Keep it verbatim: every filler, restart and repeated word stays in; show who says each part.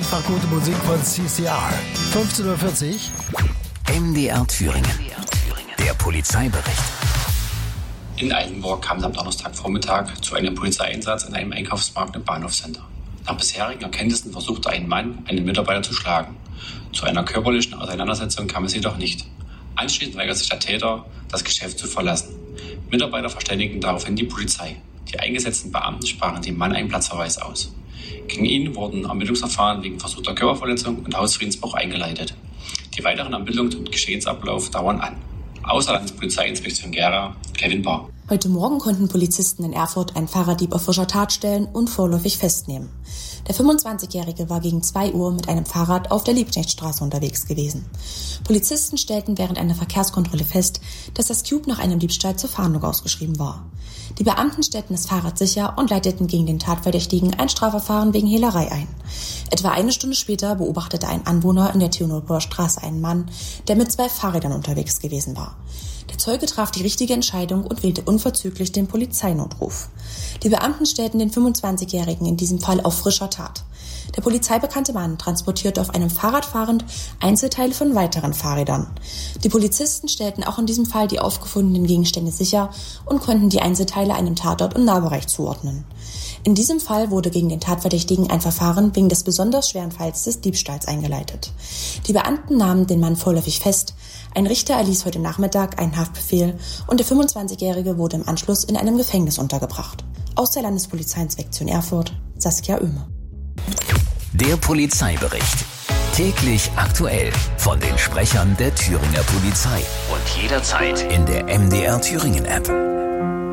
Speaker 1: Einfach gute Musik von C C R. fünfzehn Uhr vierzig.
Speaker 2: M D R Thüringen. Der Polizeibericht.
Speaker 3: In Eilenburg kam es am Donnerstagvormittag zu einem Polizeieinsatz in einem Einkaufsmarkt im Bahnhofscenter. Nach bisherigen Erkenntnissen versuchte ein Mann, einen Mitarbeiter zu schlagen. Zu einer körperlichen Auseinandersetzung kam es jedoch nicht. Anschließend weigert sich der Täter, das Geschäft zu verlassen. Mitarbeiter verständigten daraufhin die Polizei. Die eingesetzten Beamten sprachen dem Mann einen Platzverweis aus. Gegen ihn wurden Ermittlungsverfahren wegen versuchter Körperverletzung und Hausfriedensbruch eingeleitet. Die weiteren Ermittlungs- und Geschehensablauf dauern an. Außer Landespolizeiinspektion Gera, Kevin Barr.
Speaker 4: Heute Morgen konnten Polizisten in Erfurt einen Fahrraddieb auf frischer Tat stellen und vorläufig festnehmen. Der fünfundzwanzigjährige war gegen zwei Uhr mit einem Fahrrad auf der Liebknechtstraße unterwegs gewesen. Polizisten stellten während einer Verkehrskontrolle fest, dass das Cube nach einem Diebstahl zur Fahndung ausgeschrieben war. Die Beamten stellten das Fahrrad sicher und leiteten gegen den Tatverdächtigen ein Strafverfahren wegen Hehlerei ein. Etwa eine Stunde später beobachtete ein Anwohner in der Theodor Straße einen Mann, der mit zwei Fahrrädern unterwegs gewesen war. Der Zeuge traf die richtige Entscheidung und wählte unverzüglich den Polizeinotruf. Die Beamten stellten den fünfundzwanzigjährigen in diesem Fall auf frischer Tat. Der polizeibekannte Mann transportierte auf einem Fahrrad fahrend Einzelteile von weiteren Fahrrädern. Die Polizisten stellten auch in diesem Fall die aufgefundenen Gegenstände sicher und konnten die Einzelteile einem Tatort im Nahbereich zuordnen. In diesem Fall wurde gegen den Tatverdächtigen ein Verfahren wegen des besonders schweren Falls des Diebstahls eingeleitet. Die Beamten nahmen den Mann vorläufig fest. Ein Richter erließ heute Nachmittag einen Haftbefehl und der fünfundzwanzigjährige wurde im Anschluss in einem Gefängnis untergebracht. Aus der Landespolizeiinspektion Erfurt, Saskia Oehme.
Speaker 2: Der Polizeibericht. Täglich aktuell von den Sprechern der Thüringer Polizei und jederzeit in der M D R Thüringen App.